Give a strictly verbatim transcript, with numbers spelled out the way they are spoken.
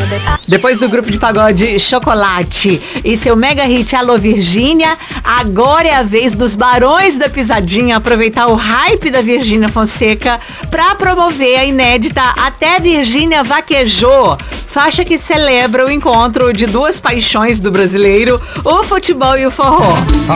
Depois do grupo de pagode Chocolate e seu mega hit Alô Virgínia, agora é a vez dos Barões da Pisadinha aproveitar o hype da Virgínia Fonseca pra promover a inédita Até Virgínia Vaquejou, faixa que celebra o encontro de duas paixões do brasileiro, o futebol e o forró.